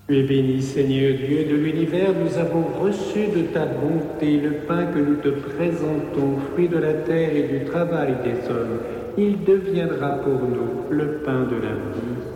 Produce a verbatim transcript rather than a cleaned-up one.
Tu es béni, Seigneur Dieu de l'univers, nous avons reçu de ta bonté le pain que nous te présentons, fruit de la terre et du travail des hommes. Il deviendra pour nous le pain de la vie.